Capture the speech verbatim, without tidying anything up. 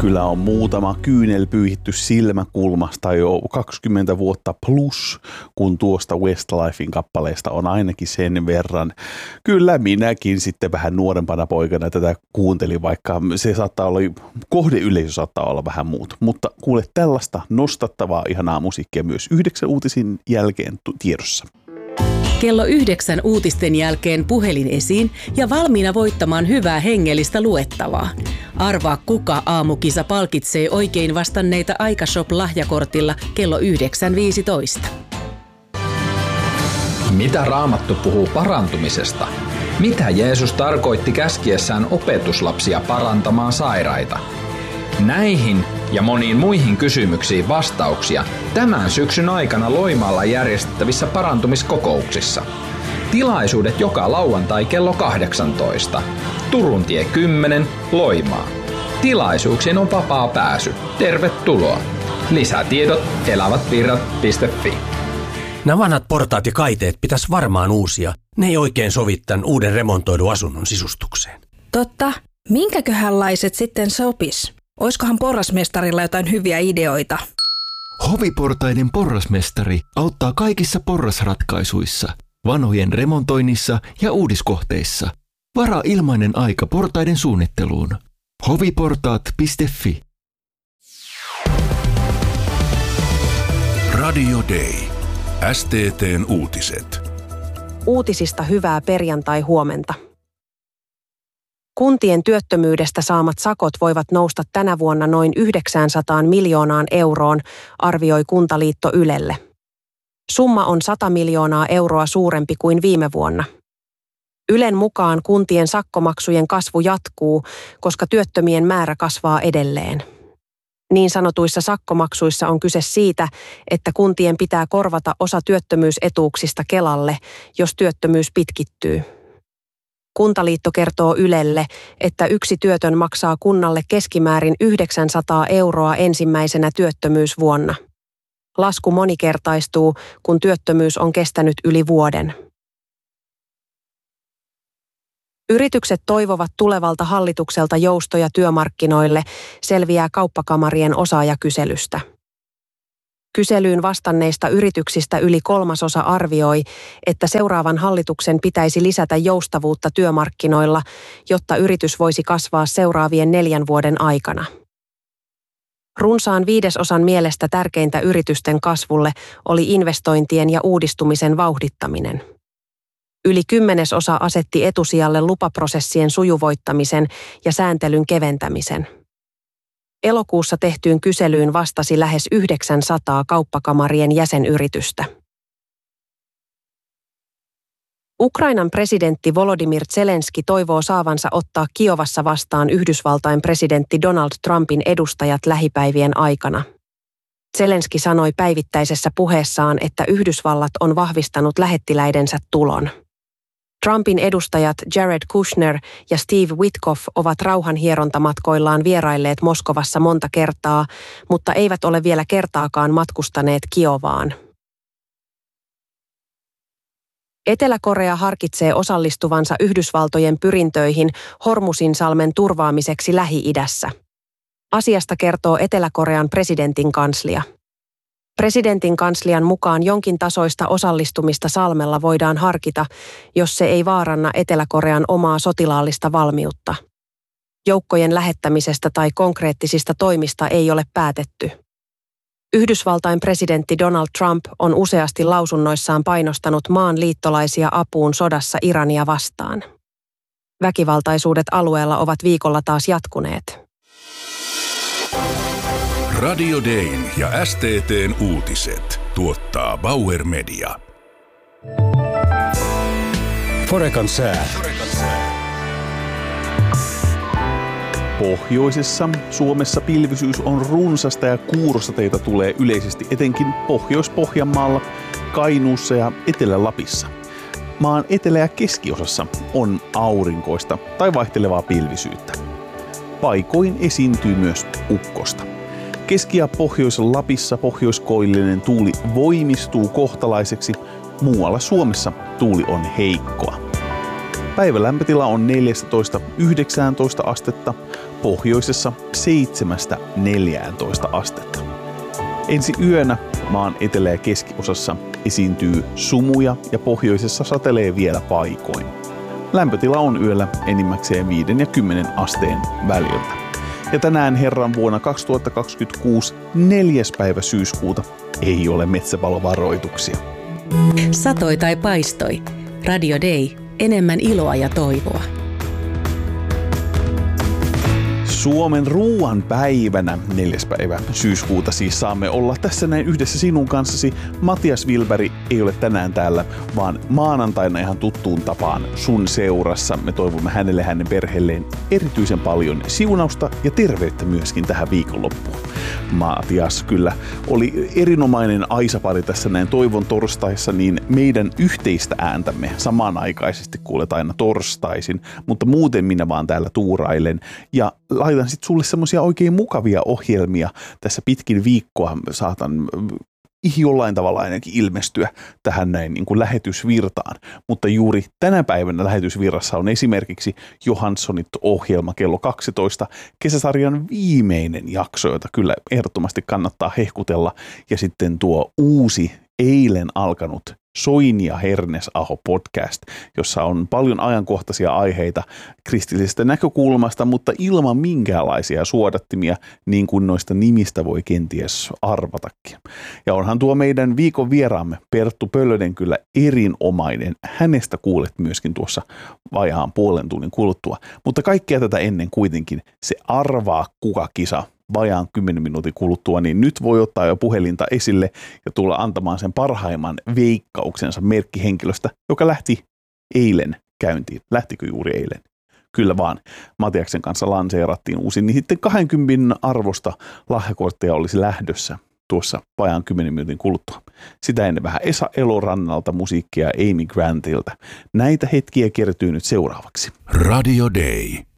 Kyllä on muutama kyynel pyyhitty silmäkulmasta jo kaksikymmentä vuotta plus, kun tuosta Westlifein kappaleesta on ainakin sen verran. Kyllä minäkin sitten vähän nuorempana poikana tätä kuuntelin, vaikka se saattaa olla, kohdeyleisö saattaa olla vähän muut. Mutta kuule, tällaista nostattavaa ihanaa musiikkia myös yhdeksän uutisin jälkeen tiedossa. Kello yhdeksän uutisten jälkeen puhelin esiin ja valmiina voittamaan hyvää hengellistä luettavaa. Arvaa, kuka aamukisa palkitsee oikein vastanneita Aikashop-lahjakortilla kello yhdeksän viisitoista. Mitä Raamattu puhuu parantumisesta? Mitä Jeesus tarkoitti käskiessään opetuslapsia parantamaan sairaita? Näihin ja moniin muihin kysymyksiin vastauksia tämän syksyn aikana Loimaalla järjestettävissä parantumiskokouksissa. Tilaisuudet joka lauantai kello kahdeksantoista. Turuntie kymmenen, Loimaa. Tilaisuuksiin on vapaa pääsy. Tervetuloa. Lisätiedot elävätvirrat piste fi. Nämä vanhat portaat ja kaiteet pitäisi varmaan uusia. Ne ei oikein sovi tämän uuden remontoidun asunnon sisustukseen. Totta. Minkäköhänlaiset sitten sopis? Oiskohan porrasmestarilla jotain hyviä ideoita? Hoviportaiden porrasmestari auttaa kaikissa porrasratkaisuissa, vanhojen remontoinnissa ja uudiskohteissa. Varaa ilmainen aika portaiden suunnitteluun. hoviportaat piste fi. Radio Day. S T T:n uutiset. Uutisista hyvää perjantai-huomenta. Kuntien työttömyydestä saamat sakot voivat nousta tänä vuonna noin yhdeksänsataa miljoonaan euroon, arvioi Kuntaliitto Ylelle. Summa on sata miljoonaa euroa suurempi kuin viime vuonna. Ylen mukaan kuntien sakkomaksujen kasvu jatkuu, koska työttömien määrä kasvaa edelleen. Niin sanotuissa sakkomaksuissa on kyse siitä, että kuntien pitää korvata osa työttömyysetuuksista Kelalle, jos työttömyys pitkittyy. Kuntaliitto kertoo Ylelle, että yksi työtön maksaa kunnalle keskimäärin yhdeksänsataa euroa ensimmäisenä työttömyysvuonna. Lasku monikertaistuu, kun työttömyys on kestänyt yli vuoden. Yritykset toivovat tulevalta hallitukselta joustoja työmarkkinoille, selviää kauppakamarien osaajakyselystä. Kyselyyn vastanneista yrityksistä yli kolmasosa arvioi, että seuraavan hallituksen pitäisi lisätä joustavuutta työmarkkinoilla, jotta yritys voisi kasvaa seuraavien neljän vuoden aikana. Runsaan viidesosan mielestä tärkeintä yritysten kasvulle oli investointien ja uudistumisen vauhdittaminen. Yli kymmenesosa asetti etusijalle lupaprosessien sujuvoittamisen ja sääntelyn keventämisen. Elokuussa tehtyyn kyselyyn vastasi lähes yhdeksänsataa kauppakamarien jäsenyritystä. Ukrainan presidentti Volodymyr Zelenski toivoo saavansa ottaa Kiovassa vastaan Yhdysvaltain presidentti Donald Trumpin edustajat lähipäivien aikana. Zelenski sanoi päivittäisessä puheessaan, että Yhdysvallat on vahvistanut lähettiläidensä tulon. Trumpin edustajat Jared Kushner ja Steve Witkoff ovat rauhanhierontamatkoillaan vierailleet Moskovassa monta kertaa, mutta eivät ole vielä kertaakaan matkustaneet Kiovaan. Etelä-Korea harkitsee osallistuvansa Yhdysvaltojen pyrintöihin Hormuzinsalmen turvaamiseksi Lähi-idässä. Asiasta kertoo Etelä-Korean presidentin kanslia. Presidentin kanslian mukaan jonkin tasoista osallistumista salmella voidaan harkita, jos se ei vaaranna Etelä-Korean omaa sotilaallista valmiutta. Joukkojen lähettämisestä tai konkreettisista toimista ei ole päätetty. Yhdysvaltain presidentti Donald Trump on useasti lausunnoissaan painostanut maan liittolaisia apuun sodassa Irania vastaan. Väkivaltaisuudet alueella ovat viikolla taas jatkuneet. Radio Dayn ja S T T:n uutiset tuottaa Bauer Media. Forekan sää. Pohjoisessa Suomessa pilvisyys on runsasta ja kuurosateita tulee yleisesti etenkin Pohjois-Pohjanmaalla, Kainuussa ja Etelä-Lapissa. Maan etelä- ja keskiosassa on aurinkoista tai vaihtelevaa pilvisyyttä. Paikoin esiintyy myös ukkosta. Keski- ja Pohjois-Lapissa pohjoiskoillinen tuuli voimistuu kohtalaiseksi, muualla Suomessa tuuli on heikkoa. Päivän lämpötila on neljätoista yhdeksäntoista astetta, pohjoisessa seitsemästä neljääntoista astetta. Ensi yönä maan etelä- ja keskiosassa esiintyy sumuja ja pohjoisessa satelee vielä paikoin. Lämpötila on yöllä enimmäkseen viiden ja kymmenen asteen väliltä. Ja tänään herran vuonna kaksituhattakaksikymmentäkuusi neljäs päivä syyskuuta ei ole metsäpalovaroituksia. Satoi tai paistoi. Radio Day. Enemmän iloa ja toivoa. Suomen ruuan päivänä neljäs päivä syyskuuta siis saamme olla tässä näin yhdessä sinun kanssasi. Matias Wilberg ei ole tänään täällä, vaan maanantaina ihan tuttuun tapaan sun seurassa. Me toivomme hänelle hänen perheelleen erityisen paljon siunausta ja terveyttä myöskin tähän viikonloppuun. Matias kyllä oli erinomainen aisapari tässä näin toivon torstaissa, niin meidän yhteistä ääntämme samanaikaisesti kuulet aina torstaisin, mutta muuten minä vaan täällä tuurailen ja laitan sitten sulle semmoisia oikein mukavia ohjelmia tässä pitkin viikkoa. Saatan jollain tavalla ainakin ilmestyä tähän näin niin kuin lähetysvirtaan. Mutta juuri tänä päivänä lähetysvirrassa on esimerkiksi Johanssonit-ohjelma kello kaksitoista, kesäsarjan viimeinen jakso, jota kyllä ehdottomasti kannattaa hehkutella. Ja sitten tuo uusi eilen alkanut Soini ja Hernesaho podcast, jossa on paljon ajankohtaisia aiheita kristillisestä näkökulmasta, mutta ilman minkäänlaisia suodattimia, niin kuin noista nimistä voi kenties arvatakin. Ja onhan tuo meidän viikon vieraamme Perttu Pöllönen kyllä erinomainen. Hänestä kuulet myöskin tuossa vajaan puolen tunnin kuluttua. Mutta kaikkea tätä ennen kuitenkin se arvaa kuka kisa vajaan kymmenen minuutin kuluttua, niin nyt voi ottaa jo puhelinta esille ja tulla antamaan sen parhaimman veikkauksensa merkkihenkilöstä, joka lähti eilen käyntiin. Lähtikö juuri eilen? Kyllä vaan. Matiaksen kanssa lanseerattiin uusi, niin sitten kaksikymmentä arvosta lahjakortteja olisi lähdössä tuossa vajaan kymmenen minuutin kuluttua. Sitä ennen vähän Esa Elorannalta musiikkia Amy Grantilta. Näitä hetkiä kertyy nyt seuraavaksi. Radio Day.